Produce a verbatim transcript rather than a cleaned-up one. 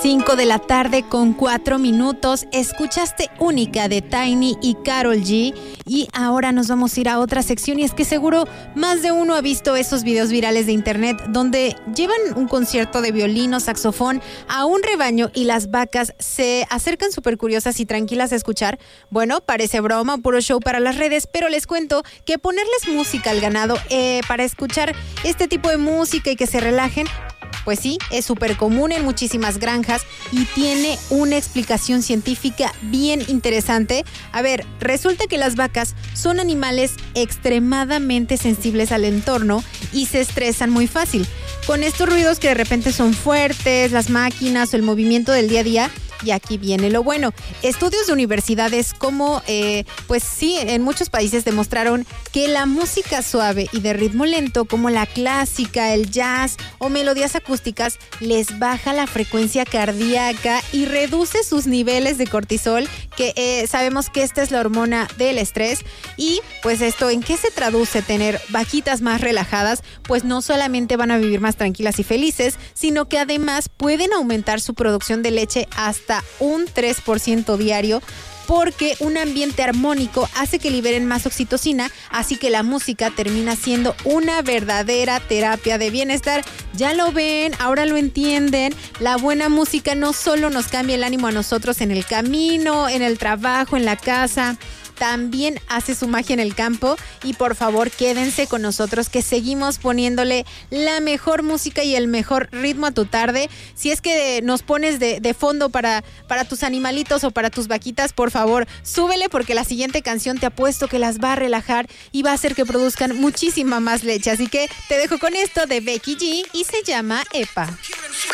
cinco de la tarde con cuatro minutos. Escuchaste Única de Tiny y Karol G. Y ahora nos vamos a ir a otra sección. Y es que seguro más de uno ha visto esos videos virales de internet donde llevan un concierto de violín o saxofón a un rebaño y las vacas se acercan súper curiosas y tranquilas a escuchar. Bueno, parece broma, puro show para las redes, pero les cuento que ponerles música al ganado eh, para escuchar este tipo de música y que se relajen, pues sí, es súper común en muchísimas granjas y tiene una explicación científica bien interesante. A ver, resulta que las vacas son animales extremadamente sensibles al entorno y se estresan muy fácil. Con estos ruidos que de repente son fuertes, las máquinas o el movimiento del día a día. Y aquí viene lo bueno. Estudios de universidades como, eh, pues sí, en muchos países demostraron que la música suave y de ritmo lento, como la clásica, el jazz o melodías acústicas, les baja la frecuencia cardíaca y reduce sus niveles de cortisol, que eh, sabemos que esta es la hormona del estrés. Y pues esto, ¿en qué se traduce tener vaquitas más relajadas? Pues no solamente van a vivir más tranquilas y felices, sino que además pueden aumentar su producción de leche hasta un tres por ciento diario, porque un ambiente armónico hace que liberen más oxitocina, así que la música termina siendo una verdadera terapia de bienestar. Ya lo ven, ahora lo entienden. La buena música no solo nos cambia el ánimo a nosotros en el camino, en el trabajo, en la casa, también hace su magia en el campo. Y por favor, quédense con nosotros que seguimos poniéndole la mejor música y el mejor ritmo a tu tarde. Si es que nos pones de, de fondo para, para tus animalitos o para tus vaquitas, por favor, súbele, porque la siguiente canción te apuesto que las va a relajar y va a hacer que produzcan muchísima más leche. Así que te dejo con esto de Becky G y se llama Epa.